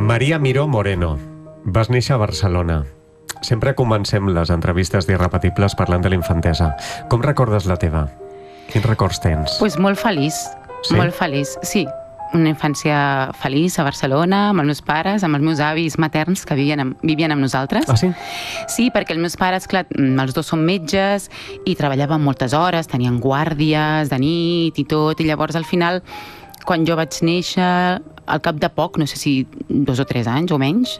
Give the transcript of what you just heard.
Maria Miró Moreno, vas néixer a Barcelona. Sempre comencem les entrevistes d'Irrepetibles parlant de la infantesa. Com recordes la teva? Quins records tens? Pues molt feliç, molt feliç, sí. Una infància feliç a Barcelona, amb els meus pares, amb els meus avis materns que vivien amb nosaltres. Ah, sí? Sí, perquè els meus pares, clar, els dos són metges i treballaven moltes hores, tenien guàrdies de nit i tot, i llavors al final, quan jo vaig néixer, al cap de poc, no sé si 2 o 3 anys o menys,